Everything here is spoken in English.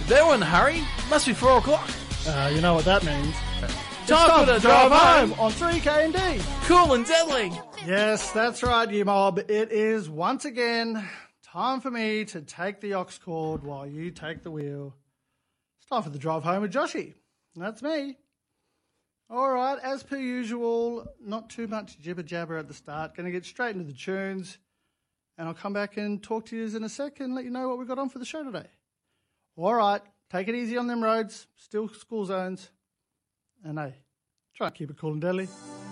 There one, Harry. Must be 4 o'clock. You know what that means. Time for the drive home on 3K&D. Cool and deadly. Yes, that's right, you mob. It is once again time for me to take the aux cord while you take the wheel. It's time for the drive home with Joshy. That's me. All right, as per usual, not too much jibber-jabber at the start. Going to get straight into the tunes, and I'll come back and talk to you in a sec and let you know what we've got on for the show today. All right, take it easy on them roads, still school zones, and hey, try and keep it cool and deadly.